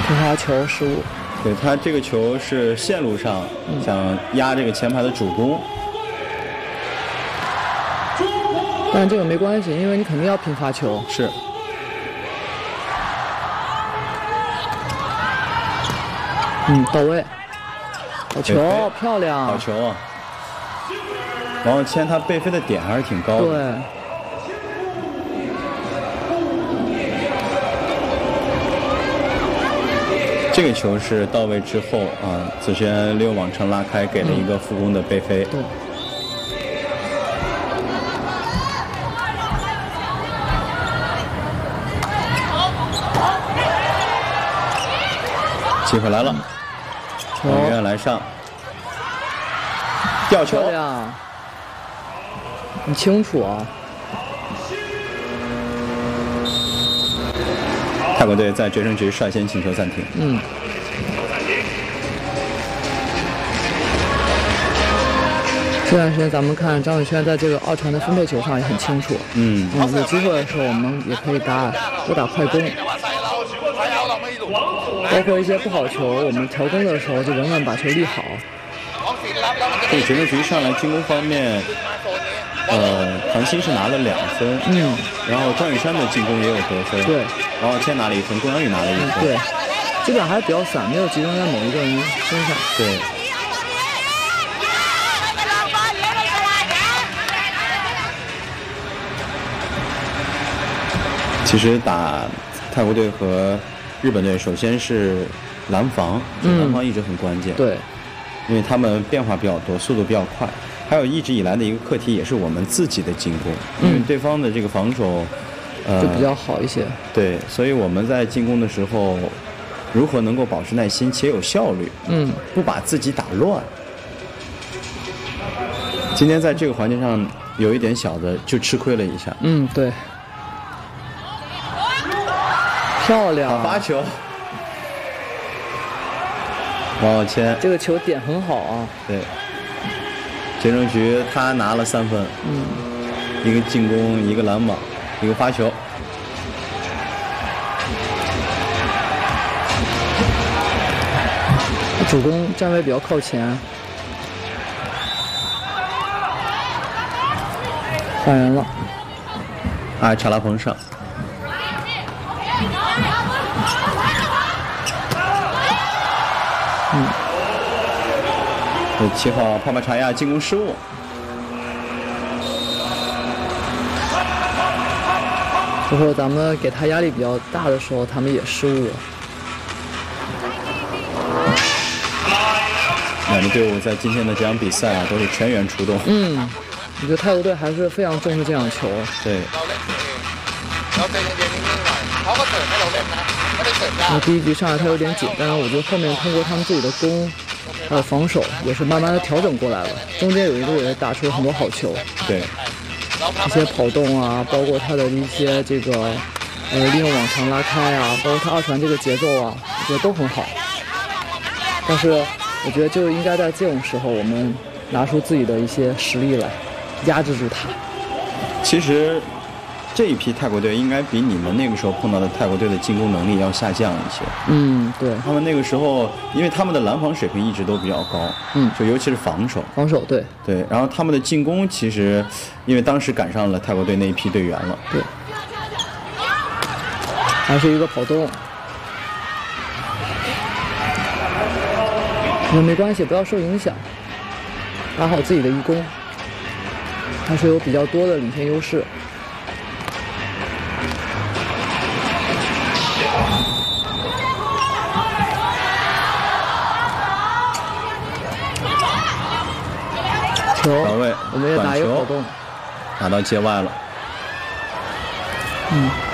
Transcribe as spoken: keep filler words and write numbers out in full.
平滑球失误。 对他这个球是线路上想压这个前排的主攻， 但是这个没关系，因为你肯定要平发球。 是。 嗯，到位。好球，漂亮。 好球啊！王浩谦他背飞的点还是挺高的。 对。 这个球是到位之后啊，子轩利用网程拉开，给了一个副攻的背飞。 对。 机会来了，王源来上，吊球。 漂亮，很清楚啊。 泰国队在决胜局率先请求暂停。 嗯。这段时间咱们看张宇轩在这个二传的分配球上也很清楚。 嗯。 嗯，有机会的时候我们也可以打多打快攻，包括一些不好球，我们调攻的时候就稳稳把球立好。 这个决胜局上来进攻方面，呃，唐鑫是拿了两分， 嗯， 然后张雨山的进攻也有得分， 对， 王浩谦拿了一分，龚阳宇拿了一分， 嗯、对，基本上还是比较散，没有集中在某一个人身上。 对。其实打泰国队和日本队，首先是拦防， 嗯、 拦防一直很关键， 对， 因为他们变化比较多，速度比较快。还有一直以来的一个课题，也是我们自己的进攻，因为对方的这个防守，呃， 就比较好一些。 对，所以我们在进攻的时候，如何能够保持耐心且有效率， 嗯， 不把自己打乱。今天在这个环节上有一点小的就吃亏了一下。 嗯，对。漂亮， 好发球。王浩谦， 这个球点很好啊。 对。决胜局他拿了三分， 嗯， 一个进攻，一个拦网，一个发球。 主攻站位比较靠前，换人了。 啊，查拉蓬上。 嗯。 七号帕帕查亚进攻失误， 之后咱们给他压力比较大的时候，他们也失误了。 两支队伍在今天的这场比赛啊，都是全员出动。 嗯，我觉得泰国队还是非常重视这场球。 对。 那第一局上来他有点紧，但是我觉得后面通过他们自己的攻。还有防守也是慢慢的调整过来了，中间有一度也打出了很多好球， 对， 一些跑动啊，包括他的一些这个呃利用网场拉开啊，包括他二传这个节奏啊，我觉得都很好。但是我觉得就应该在这种时候，我们拿出自己的一些实力来压制住他。 其实这一批泰国队应该比你们那个时候碰到的泰国队的进攻能力要下降一些。 嗯，对。 他们那个时候，因为他们的拦防水平一直都比较高， 嗯， 就尤其是防守。 防守，对。 对，然后他们的进攻其实，因为当时赶上了泰国队那一批队员了。 对。还是一个跑动。那没关系，不要受影响，打好自己的一攻，还是有比较多的领先优势。球到位， 我们也打一个跑动， 打到界外了。 嗯。